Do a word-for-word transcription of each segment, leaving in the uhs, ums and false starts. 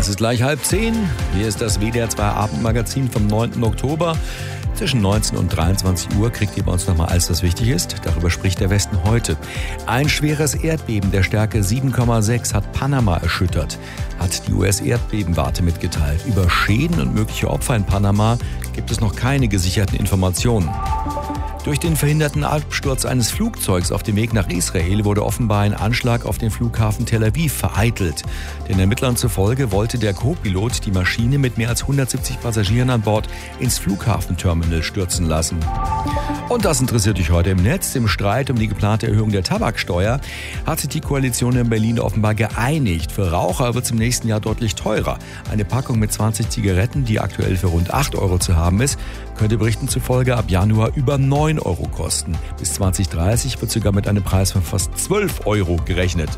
ist gleich halb zehn. Hier ist das W D R zwei Abendmagazin vom neunten Oktober. Zwischen neunzehn und dreiundzwanzig Uhr kriegt ihr bei uns nochmal alles, was wichtig ist. Darüber spricht der Westen heute. Ein schweres Erdbeben der Stärke sieben Komma sechs hat Panama erschüttert, hat die U S-Erdbebenwarte mitgeteilt. Über Schäden und mögliche Opfer in Panama gibt es noch keine gesicherten Informationen. Durch den verhinderten Absturz eines Flugzeugs auf dem Weg nach Israel wurde offenbar ein Anschlag auf den Flughafen Tel Aviv vereitelt. Den Ermittlern zufolge wollte der Co-Pilot die Maschine mit mehr als hundertsiebzig Passagieren an Bord ins Flughafenterminal stürzen lassen. Und das interessiert dich heute im Netz. Im Streit um die geplante Erhöhung der Tabaksteuer hat sich die Koalition in Berlin offenbar geeinigt. Für Raucher wird es im nächsten Jahr deutlich teurer. Eine Packung mit zwanzig Zigaretten, die aktuell für rund acht Euro zu haben ist, könnte Berichten zufolge ab Januar über neun Euro kosten. Bis zwanzig dreißig wird sogar mit einem Preis von fast zwölf Euro gerechnet.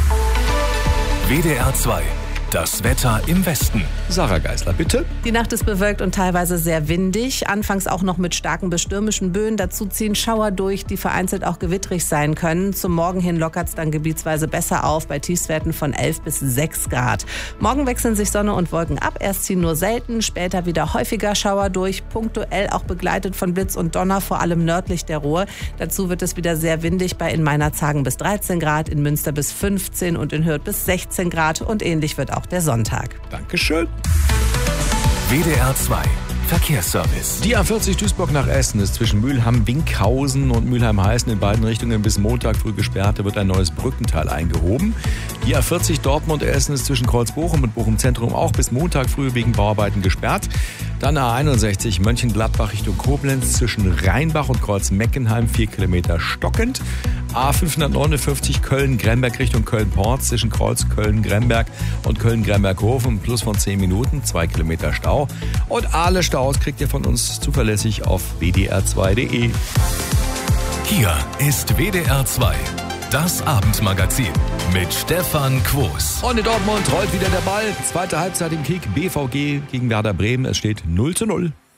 W D R zwei. Das Wetter im Westen. Sarah Geisler, bitte. Die Nacht ist bewölkt und teilweise sehr windig. Anfangs auch noch mit starken bis stürmischen Böen. Dazu ziehen Schauer durch, die vereinzelt auch gewittrig sein können. Zum Morgen hin lockert es dann gebietsweise besser auf, bei Tiefstwerten von elf bis sechs Grad. Morgen wechseln sich Sonne und Wolken ab. Erst ziehen nur selten, später wieder häufiger Schauer durch. Punktuell auch begleitet von Blitz und Donner, vor allem nördlich der Ruhr. Dazu wird es wieder sehr windig, bei in Meinerzhagen bis dreizehn Grad, in Münster bis fünfzehn und in Hürth bis sechzehn Grad. Und ähnlich wird auch der Sonntag. Dankeschön. W D R zwei Verkehrsservice. Die A vierzig Duisburg nach Essen ist zwischen Mülheim-Winkhausen und Mülheim-Heißen in beiden Richtungen bis Montag früh gesperrt. Da wird ein neues Brückenteil eingehoben. Die A vierzig Dortmund-Essen ist zwischen Kreuz-Bochum und Bochum-Zentrum auch bis Montag früh wegen Bauarbeiten gesperrt. Dann A einundsechzig Mönchengladbach Richtung Koblenz zwischen Rheinbach und Kreuz-Meckenheim vier Kilometer stockend. A fünfhundertneunundfünfzig Köln-Gremberg Richtung Köln-Port zwischen Kreuz Köln-Gremberg und Köln-Gremberg-Hofen plus von zehn Minuten, zwei Kilometer Stau. Und alle Staus kriegt ihr von uns zuverlässig auf w d r zwei punkt d e. Hier ist W D R zwei, das Abendmagazin mit Stefan Quos. Und in Dortmund rollt wieder der Ball. Zweite Halbzeit im Kick. B V G gegen Werder Bremen. Es steht null zu null.